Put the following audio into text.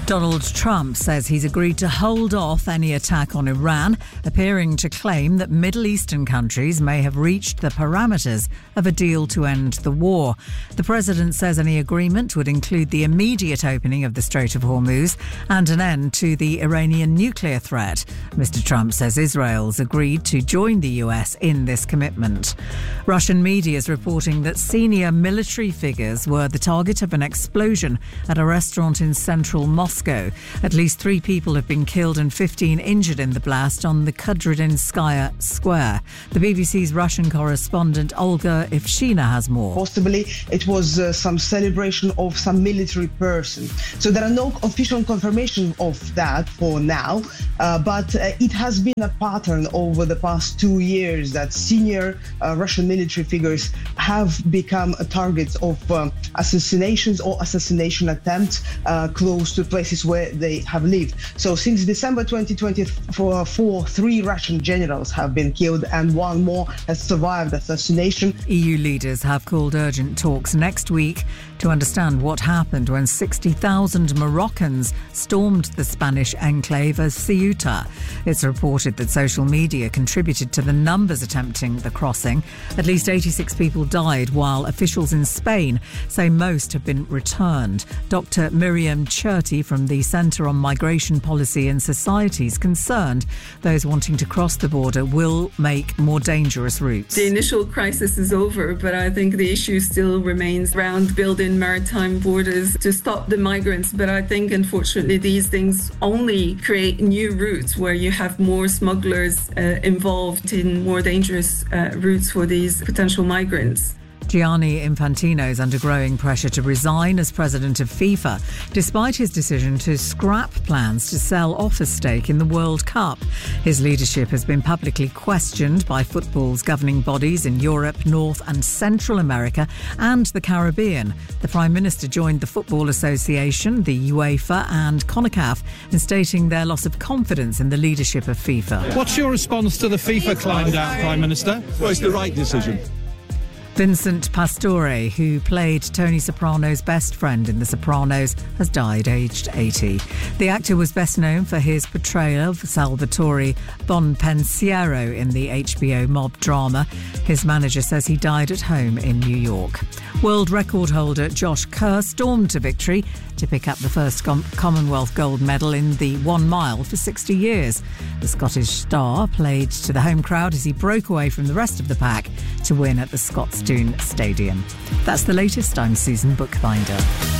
Donald Trump says he's agreed to hold off any attack on Iran, appearing to claim that Middle Eastern countries may have reached the parameters of a deal to end the war. The president says any agreement would include the immediate opening of the Strait of Hormuz and an end to the Iranian nuclear threat. Mr. Trump says Israel's agreed to join the US in this commitment. Russian media is reporting that senior military figures were the target of an explosion at a restaurant in central Moscow. At least 3 people have been killed and 15 injured in the blast on the Kudryadinskaya Square. The BBC's Russian correspondent Olga Ivshina has more. Possibly it was some celebration of some military person. So there are no official confirmation of that for now, but it has been a pattern over the past 2 years that senior Russian military figures have become targets of assassinations or assassination attempts close to places where they have lived. So since December 2024, 3 Russian generals have been killed and 1 more has survived assassination. EU leaders have called urgent talks next week to understand what happened when 60,000 Moroccans stormed the Spanish enclave of Ceuta. It's reported that social media contributed to the numbers attempting the crossing. At least 86 people died, while officials in Spain say most have been returned. Dr. Miriam Cherty from the Centre on Migration Policy and Society is concerned those wanting to cross the border will make more dangerous routes. The initial crisis is over, but I think the issue still remains around building maritime borders to stop the migrants. But I think, unfortunately, these things only create new routes where you have more smugglers involved in more dangerous routes for these potential migrants. Gianni Infantino is under growing pressure to resign as president of FIFA, despite his decision to scrap plans to sell off a stake in the World Cup. His leadership has been publicly questioned by football's governing bodies in Europe, North and Central America and the Caribbean. The Prime Minister joined the Football Association, the UEFA and CONCACAF in stating their loss of confidence in the leadership of FIFA. What's your response to the FIFA climb down, Prime Minister? Well, it's the right decision. Vincent Pastore, who played Tony Soprano's best friend in The Sopranos, has died aged 80. The actor was best known for his portrayal of Salvatore Bonpensiero in the HBO mob drama. His manager says he died at home in New York. World record holder Josh Kerr stormed to victory to pick up the first Commonwealth gold medal in the 1 mile for 60 years. The Scottish star played to the home crowd as he broke away from the rest of the pack to win at the Scotstoun Stadium. That's the latest. I'm Susan Bookbinder.